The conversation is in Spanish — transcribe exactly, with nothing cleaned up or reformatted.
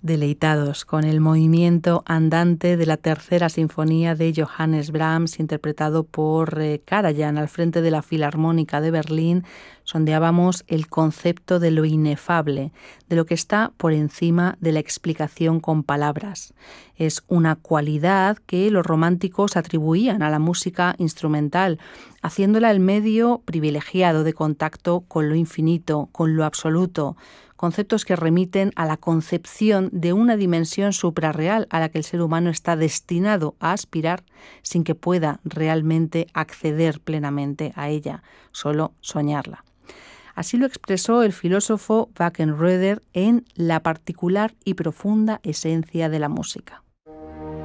Deleitados con el movimiento andante de la tercera sinfonía de Johannes Brahms, interpretado por eh, Karajan al frente de la Filarmónica de Berlín, sondeábamos el concepto de lo inefable, de lo que está por encima de la explicación con palabras. Es una cualidad que los románticos atribuían a la música instrumental, haciéndola el medio privilegiado de contacto con lo infinito, con lo absoluto, conceptos que remiten a la concepción de una dimensión suprarreal a la que el ser humano está destinado a aspirar sin que pueda realmente acceder plenamente a ella, solo soñarla. Así lo expresó el filósofo Wackenroeder en La particular y profunda esencia de la música.